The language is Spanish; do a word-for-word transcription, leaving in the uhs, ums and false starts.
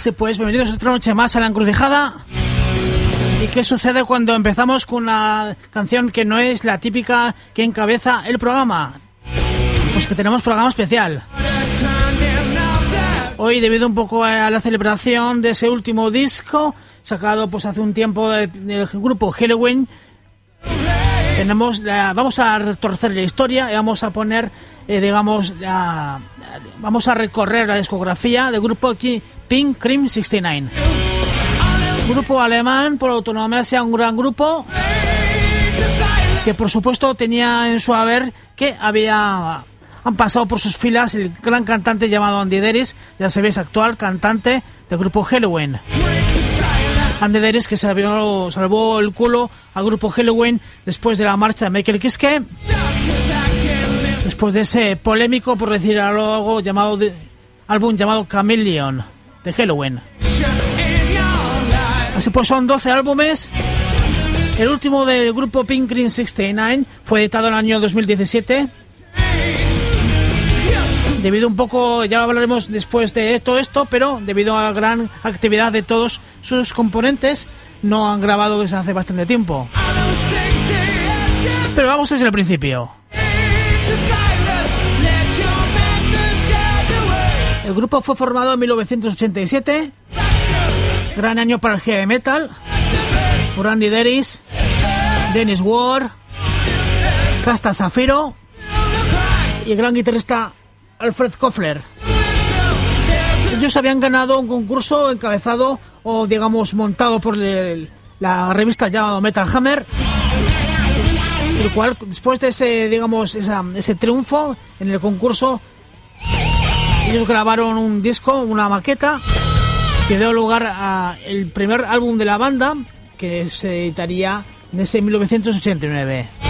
Sí, pues bienvenidos otra noche más a La Encrucijada. ¿Y qué sucede cuando empezamos con una canción que no es la típica que encabeza el programa? Pues que tenemos programa especial. Hoy, debido un poco a la celebración de ese último disco sacado pues hace un tiempo del grupo Helloween, tenemos la, vamos a retorcer la historia y vamos a poner, eh, digamos, la, vamos a recorrer la discografía del grupo Pink Cream sesenta y nueve. Grupo alemán, por autonomía, sea un gran grupo que por supuesto tenía en su haber que había han pasado por sus filas el gran cantante llamado Andy Deris, ya sabéis, actual cantante del grupo Helloween. Andy Deris, que salvó, salvó el culo al grupo Helloween después de la marcha de Michael Kiske, después de ese polémico, por decir algo, llamado de, álbum llamado Chameleon de Helloween. Así pues, son doce álbumes. El último del grupo Pink Cream sesenta y nueve fue editado en el año dos mil diecisiete. Debido un poco, ya hablaremos después de todo esto, pero debido a la gran actividad de todos sus componentes, no han grabado desde hace bastante tiempo. Pero vamos desde el principio. El grupo fue formado en mil novecientos ochenta y siete, gran año para el heavy metal, por Andy Deris, Dennis Ward, Casta Zafiro y el gran guitarrista Alfred Koffler. Ellos habían ganado un concurso encabezado o digamos montado por el, la revista llamada Metal Hammer, el cual después de ese digamos esa, ese triunfo en el concurso, ellos grabaron un disco, una maqueta que dio lugar a el primer álbum de la banda, que se editaría en ese mil novecientos ochenta y nueve.